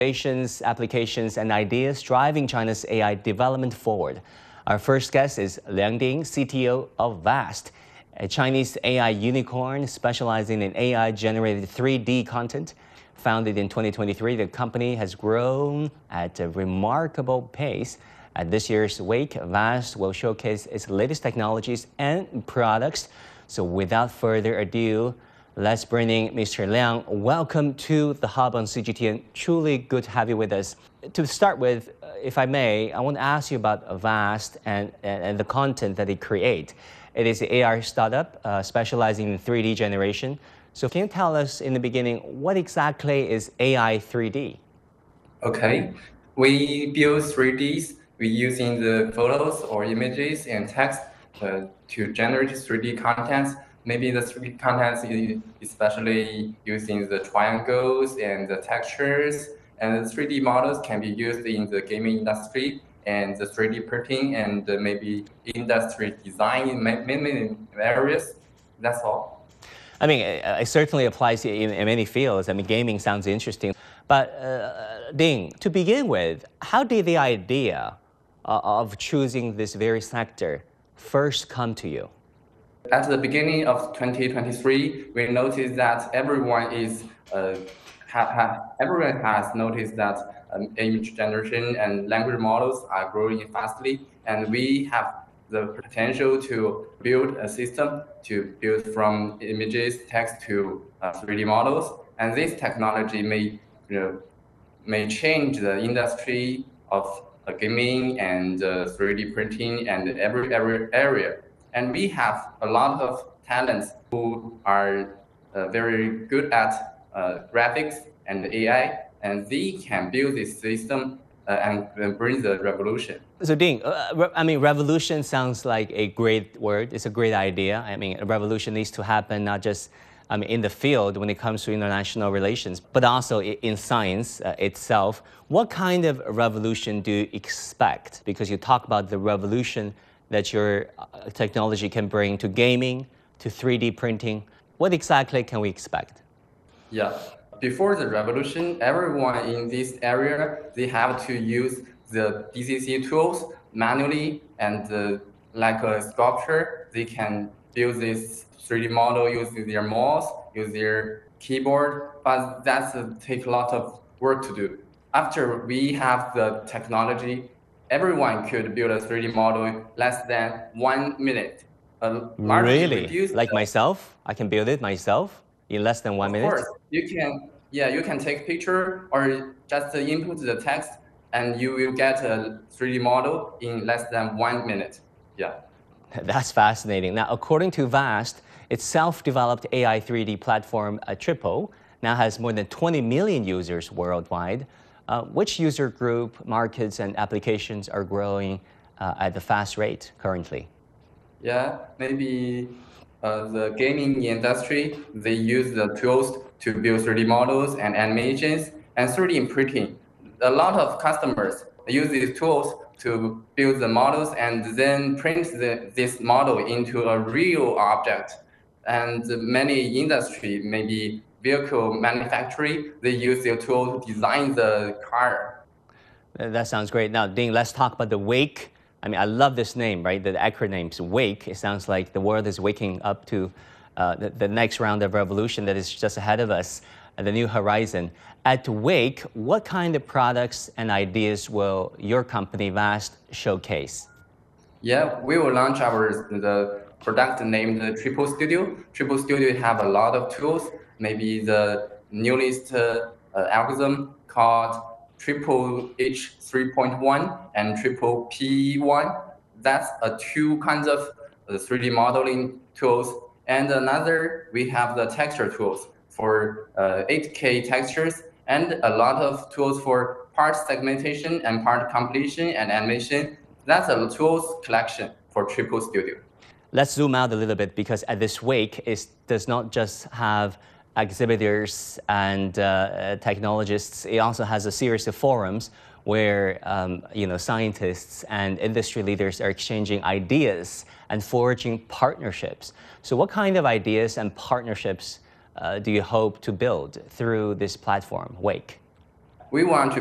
innovations, applications, and ideas driving China's AI development forward. Our first guest is Liang Ding, CTO of VAST, a Chinese AI unicorn specializing in AI-generated 3D content. Founded in 2023, the company has grown at a remarkable pace. At this year's Wake, VAST will showcase its latest technologies and products. So without further ado, let's bring in Mr. Liang. Welcome to the Hub on CGTN. Truly good to have you with us. To start with, if I may, I want to ask you about VAST and the content that they create. It is an AR startup specializing in 3D generation. So can you tell us in the beginning, what exactly is AI 3D? Okay, we build 3Ds. We using the photos or images and text to generate 3D contents. Maybe the 3D contents is especially using the triangles and the textures. And the 3D models can be used in the gaming industry and the 3D printing and maybe industry design in many areas. That's all. I mean, it certainly applies in many fields. I mean, gaming sounds interesting. But Ding, to begin with, how did the idea of choosing this very sector first come to you? At the beginning of 2023, we noticed that everyone has noticed that image generation and language models are growing fastly, and we have the potential to build a system to build from images, text to 3D models, and this technology may change the industry of gaming and 3D printing and every area. And we have a lot of talents who are very good at graphics and AI, and they can build this system and bring the revolution. So Ding, I mean, revolution sounds like a great word. It's a great idea. I mean, a revolution needs to happen not just in the field when it comes to international relations, but also in science itself. What kind of revolution do you expect? Because you talk about the revolution that your technology can bring to gaming, to 3D printing. What exactly can we expect? Yeah, before the revolution, everyone in this area, they have to use the DCC tools manually, and like a sculpture, they can build this 3D model using their mouse, use their keyboard, but that's take a lot of work to do. After we have the technology, everyone could build a 3D model less than 1 minute. Really? Like myself? I can build it myself in less than 1 minute? Of course, you can. Yeah, you can take picture or just input the text, and you will get a 3D model in less than 1 minute. Yeah. That's fascinating. Now, according to VAST, its self-developed AI 3D platform, Triple, now has more than 20 million users worldwide. Which user group, markets, and applications are growing at a fast rate currently? Yeah, maybe the gaming industry, they use the tools to build 3D models and animations and 3D printing. A lot of customers use these tools to build the models and then print this model into a real object. And many industry, maybe vehicle manufacturing, they use their tool to design the car. That sounds great. Now, Ding, let's talk about the Wake. I mean, I love this name, right? The acronym's Wake. It sounds like the world is waking up to the next round of revolution that is just ahead of us, the new horizon. At Wake, what kind of products and ideas will your company, VAST, showcase? Yeah, we will launch the product named Triple Studio. Triple Studio have a lot of tools, maybe the newest algorithm called Triple H 3.1 and Triple P1. That's two kinds of 3D modeling tools. And another, we have the texture tools for 8K textures and a lot of tools for part segmentation and part completion and animation. That's a tools collection for Triple Studio. Let's zoom out a little bit, because at this Wake, it does not just have exhibitors and technologists. It also has a series of forums where scientists and industry leaders are exchanging ideas and forging partnerships. So what kind of ideas and partnerships do you hope to build through this platform, Wake? we want to